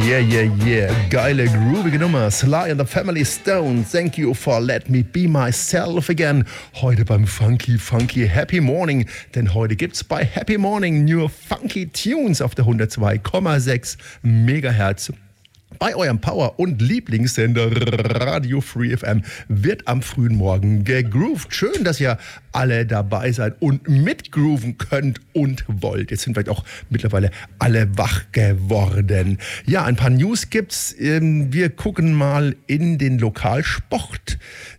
Yeah, yeah, yeah. Geile, groovige Nummer. Sly and the Family Stone. Thank you for let me be myself again. Heute beim Funky Happy Morning. Denn heute gibt's bei Happy Morning nur Funky Tunes auf der 102,6 Megahertz. Bei eurem Power- und Lieblingssender Radio Free FM wird am frühen Morgen gegroovt. Schön, dass ihr alle dabei seid und mitgrooven könnt und wollt. Jetzt sind vielleicht auch mittlerweile alle wach geworden. Ja, ein paar News gibt's. Wir gucken mal in den Lokalsport.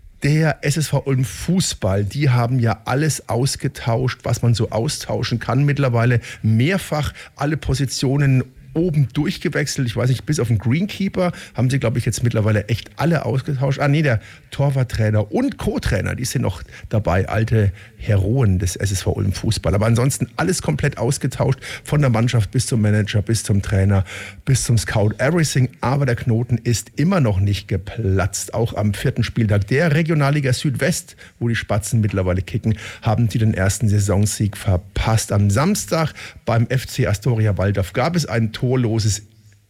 Der SSV Ulm Fußball, die haben ja alles ausgetauscht, was man so austauschen kann. Mittlerweile mehrfach alle Positionen oben durchgewechselt. Ich weiß nicht, bis auf den Greenkeeper haben sie, glaube ich, jetzt mittlerweile echt alle ausgetauscht. Der Torwarttrainer und Co-Trainer, die sind noch dabei, alte Heroen des SSV Ulm Fußball. Aber ansonsten alles komplett ausgetauscht, von der Mannschaft bis zum Manager, bis zum Trainer, bis zum Scout, everything. Aber der Knoten ist immer noch nicht geplatzt. Auch am 4. Spieltag der Regionalliga Südwest, wo die Spatzen mittlerweile kicken, haben sie den ersten Saisonsieg verpasst. Am Samstag beim FC Astoria Waldorf gab es ein torloses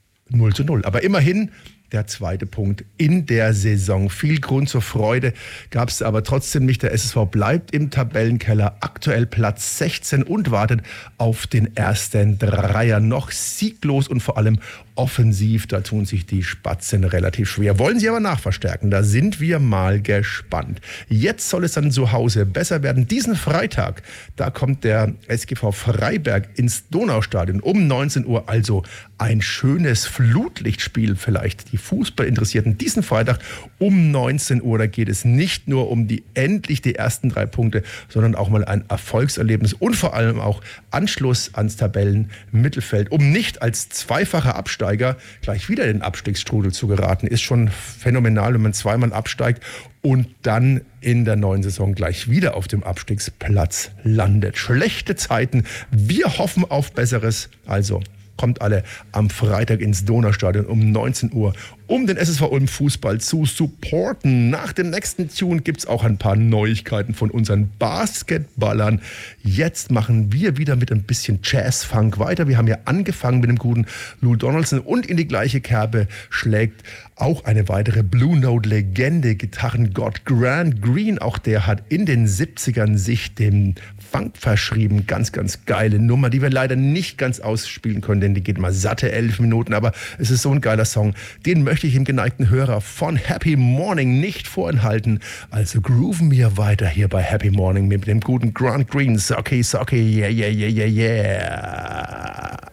0:0. Aber immerhin der zweite Punkt in der Saison. Viel Grund zur Freude gab es aber trotzdem nicht. Der SSV bleibt im Tabellenkeller, aktuell Platz 16 und wartet auf den ersten Dreier. Noch sieglos und vor allem offensiv. Da tun sich die Spatzen relativ schwer. Wollen sie aber nachverstärken. Da sind wir mal gespannt. Jetzt soll es dann zu Hause besser werden. Diesen Freitag, da kommt der SGV Freiberg ins Donaustadion um 19 Uhr. Also ein schönes Flutlichtspiel vielleicht. Die Fußballinteressierten diesen Freitag um 19 Uhr. Da geht es nicht nur um endlich die ersten 3 Punkte, sondern auch mal ein Erfolgserlebnis und vor allem auch Anschluss ans Tabellenmittelfeld, um nicht als zweifacher Absteiger gleich wieder in den Abstiegsstrudel zu geraten. Ist schon phänomenal, wenn man zweimal absteigt und dann in der neuen Saison gleich wieder auf dem Abstiegsplatz landet. Schlechte Zeiten. Wir hoffen auf Besseres. Also kommt alle am Freitag ins Donaustadion um 19 Uhr, um den SSV Ulm Fußball zu supporten. Nach dem nächsten Tune gibt es auch ein paar Neuigkeiten von unseren Basketballern. Jetzt machen wir wieder mit ein bisschen Jazz-Funk weiter. Wir haben ja angefangen mit dem guten Lou Donaldson und in die gleiche Kerbe schlägt auch eine weitere Blue Note-Legende, Gitarrengott Grant Green. Auch der hat in den 70ern sich dem Funk verschrieben. Ganz, ganz geile Nummer, die wir leider nicht ganz ausspielen können, denn die geht mal satte 11 Minuten. Aber es ist so ein geiler Song. Den möchte ich dem geneigten Hörer von Happy Morning nicht vorenthalten. Also grooven wir weiter hier bei Happy Morning mit dem guten Grant Green. Socky, yeah, yeah, yeah, yeah, yeah.